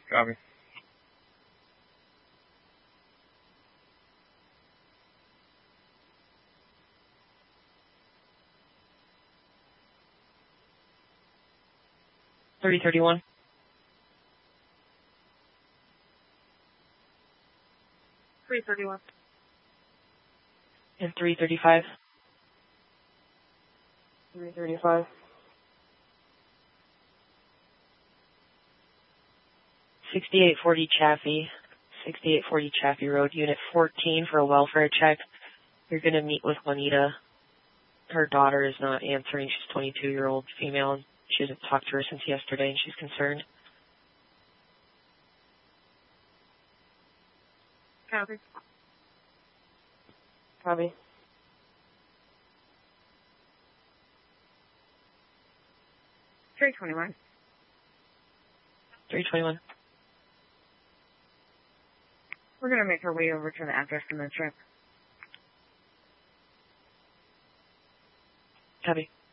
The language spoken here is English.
Copy. $331. $331. And $335. $335. 6840 Chaffee. 6840 Chaffee Road, Unit 14 for a welfare check. You're going to meet with Juanita. Her daughter is not answering. She's a 22-year-old female. She hasn't talked to her since yesterday, and she's concerned. Copy. Copy. $321. $321. We're going to make our way over to the address in the trip. Copy.